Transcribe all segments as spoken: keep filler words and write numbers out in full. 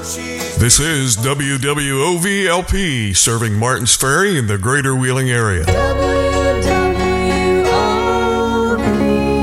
This is W W O V L P, serving Martins Ferry in the greater Wheeling area. W W O V.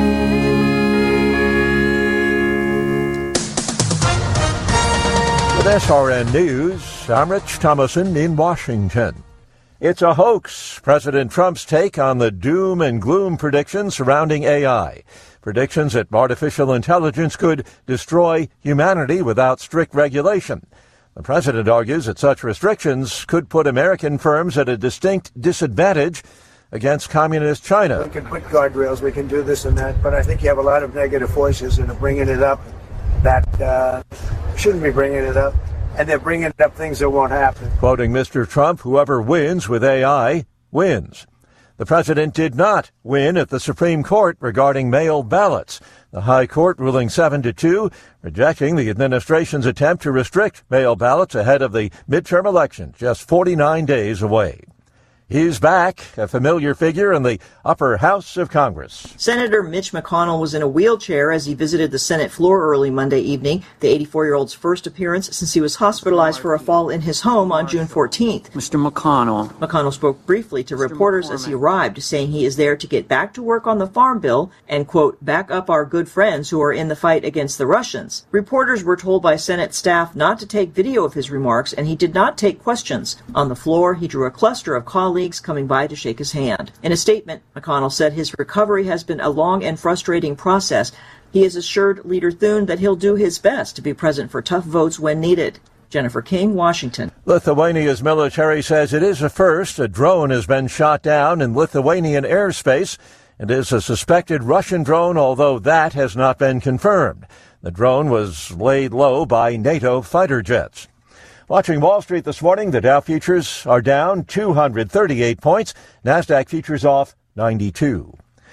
With S R N News, I'm Rich Thomason in Washington. It's a hoax, President Trump's take on the doom and gloom predictions surrounding A I. Predictions that artificial intelligence could destroy humanity without strict regulation. The president argues that such restrictions could put American firms at a distinct disadvantage against communist China. We can put guardrails, we can do this and that, but I think you have a lot of negative voices and are bringing it up that uh, shouldn't be bringing it up, and they're bringing up things that won't happen. Quoting Mister Trump, whoever wins with A I wins. The president did not win at the Supreme Court regarding mail ballots. The High Court ruling seven to two, rejecting the administration's attempt to restrict mail ballots ahead of the midterm election, just forty-nine days away. He's back, a familiar figure in the upper house of Congress. Senator Mitch McConnell was in a wheelchair as he visited the Senate floor early Monday evening, the eighty-four-year-old's first appearance since he was hospitalized for a fall in his home on June fourteenth. Mister McConnell. McConnell spoke briefly to Mister reporters McCormick. as he arrived, saying he is there to get back to work on the farm bill and, quote, back up our good friends who are in the fight against the Russians. Reporters were told by Senate staff not to take video of his remarks, and he did not take questions. On the floor, he drew a cluster of colleagues coming by to shake his hand. In a statement, McConnell said his recovery has been a long and frustrating process. He has assured Leader Thune that he'll do his best to be present for tough votes when needed. Jennifer King, Washington. Lithuania's military says it is a first. A drone has been shot down in Lithuanian airspace. It is a suspected Russian drone, although that has not been confirmed. The drone was laid low by NATO fighter jets. Watching Wall Street this morning, the Dow futures are down two hundred thirty-eight points. NASDAQ futures off ninety-two.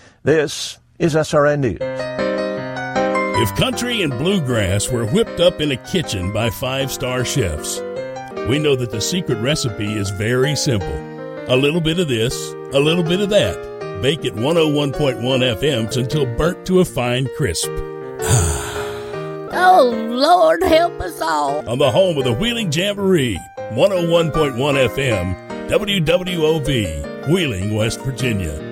This is S R N News. If country and bluegrass were whipped up in a kitchen by five-star chefs, we know that the secret recipe is very simple. A little bit of this, a little bit of that. Bake at one oh one point one F M's until burnt to a fine crisp. Oh, Lord, help us all. On the home of the Wheeling Jamboree, one oh one point one F M, W W O V, Wheeling, West Virginia.